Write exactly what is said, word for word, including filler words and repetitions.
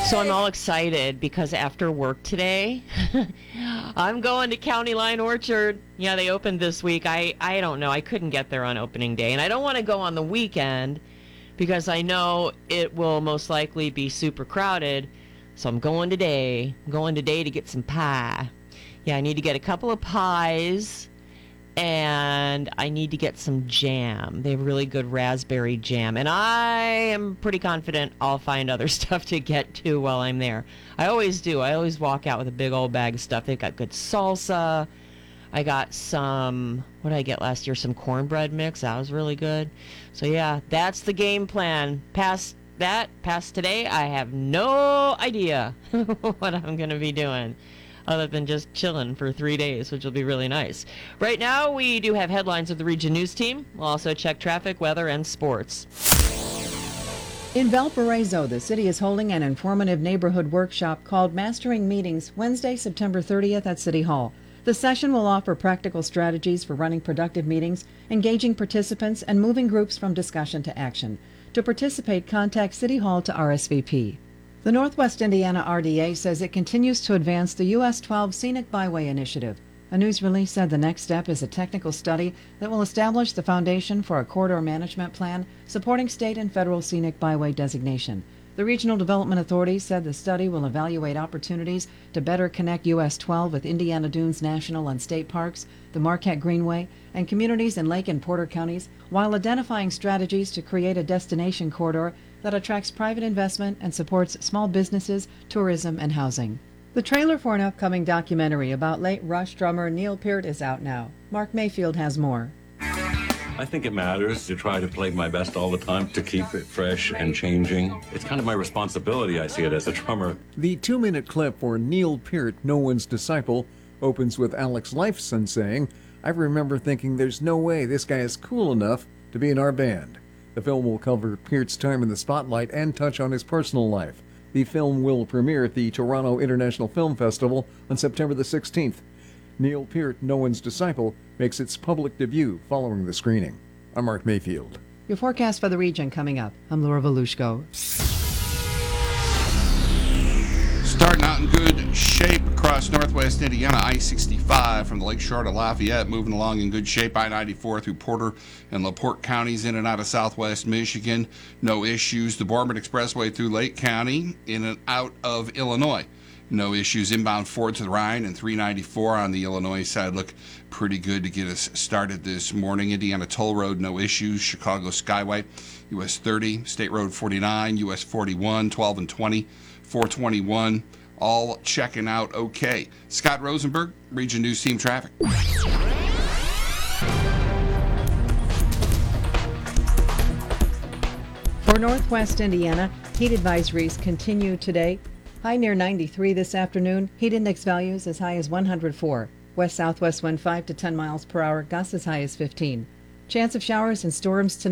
So I'm all excited because after work today, I'm going to County Line Orchard. Yeah, they opened this week. I, I don't know. I couldn't get there on opening day. And I don't want to go on the weekend because I know it will most likely be super crowded. So I'm going today. I'm going today to get some pie. Yeah, I need to get a couple of pies. And I need to get some jam. They have really good raspberry jam. And I am pretty confident I'll find other stuff to get to while I'm there. I always do. I always walk out with a big old bag of stuff. They've got good salsa. I got some, what did I get last year? Some cornbread mix. That was really good. So yeah, that's the game plan. Past that, past today, I have no idea what I'm going to be doing, other than just chilling for three days, which will be really nice. Right now, we do have headlines of the Region News team. We'll also check traffic, weather, and sports. In Valparaiso, the city is holding an informative neighborhood workshop called Mastering Meetings Wednesday, September thirtieth at City Hall. The session will offer practical strategies for running productive meetings, engaging participants, and moving groups from discussion to action. To participate, contact City Hall to R S V P. The Northwest Indiana R D A says it continues to advance the U S twelve Scenic Byway Initiative. A news release said the next step is a technical study that will establish the foundation for a corridor management plan supporting state and federal scenic byway designation. The Regional Development Authority said the study will evaluate opportunities to better connect U S twelve with Indiana Dunes National and State Parks, the Marquette Greenway, and communities in Lake and Porter counties, while identifying strategies to create a destination corridor that attracts private investment and supports small businesses, tourism, and housing. The trailer for an upcoming documentary about late Rush drummer Neil Peart is out now. Mark Mayfield has more. I think it matters to try to play my best all the time, to keep it fresh and changing. It's kind of my responsibility, I see it as a drummer. The two-minute clip for Neil Peart, No One's Disciple, opens with Alex Lifeson saying, "I remember thinking there's no way this guy is cool enough to be in our band." The film will cover Peart's time in the spotlight and touch on his personal life. The film will premiere at the Toronto International Film Festival on September the sixteenth. Neil Peart, No One's Disciple, makes its public debut following the screening. I'm Mark Mayfield. Your forecast for the region coming up. I'm Laura Volushko. Starting out in good shape across northwest Indiana, I sixty-five from the Lakeshore to Lafayette, moving along in good shape. I ninety-four through Porter and LaPorte counties, in and out of southwest Michigan. No issues. The Boardman Expressway through Lake County, in and out of Illinois. No issues. Inbound Ford to the Rhine and three ninety-four on the Illinois side look pretty good to get us started this morning. Indiana Toll Road, no issues. Chicago Skyway, U S thirty, State Road forty-nine, U S forty-one, twelve and twenty, four twenty-one, all checking out okay. Scott Rosenberg, Region News Team Traffic. For northwest Indiana, heat advisories continue today. High near ninety-three this afternoon. Heat index values as high as one hundred four. West-southwest wind five to ten miles per hour. Gusts as high as fifteen. Chance of showers and storms tonight.